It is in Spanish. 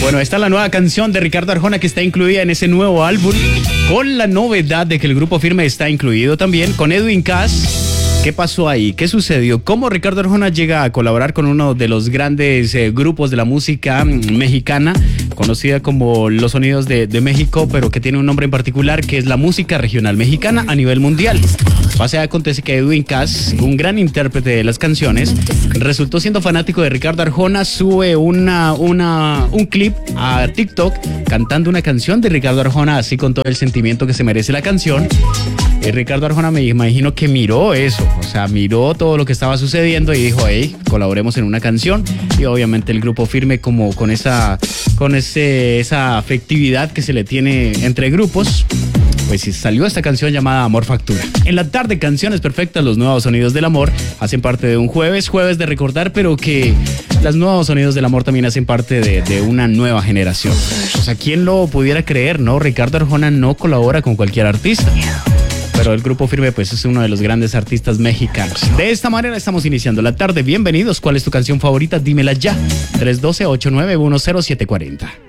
Bueno, esta es la nueva canción de Ricardo Arjona que está incluida en ese nuevo álbum, con la novedad de que el Grupo Firme está incluido también, con Edwin Cass. ¿Qué pasó ahí? ¿Qué sucedió? ¿Cómo Ricardo Arjona llega a colaborar con uno de los grandes grupos de la música mexicana, conocida como Los Sonidos de México, pero que tiene un nombre en particular, que es la música regional mexicana a nivel mundial? Pasa y acontece que Edwin Cass, un gran intérprete de las canciones, resultó siendo fanático de Ricardo Arjona, sube un clip a TikTok cantando una canción de Ricardo Arjona, así con todo el sentimiento que se merece la canción. Y Ricardo Arjona, me imagino que miró eso, o sea, miró todo lo que estaba sucediendo y dijo, hey, colaboremos en una canción. Y obviamente el Grupo Firme, como con esa afectividad que se le tiene entre grupos, pues salió esta canción llamada Amor Factura. En la tarde, Canciones Perfectas, los nuevos sonidos del amor, hacen parte de un jueves de recordar, pero que los nuevos sonidos del amor también hacen parte de una nueva generación. O sea, ¿quién lo pudiera creer, no? Ricardo Arjona no colabora con cualquier artista, pero el Grupo Firme pues es uno de los grandes artistas mexicanos. De esta manera estamos iniciando la tarde. Bienvenidos. ¿Cuál es tu canción favorita? Dímela ya. 312-891-0740.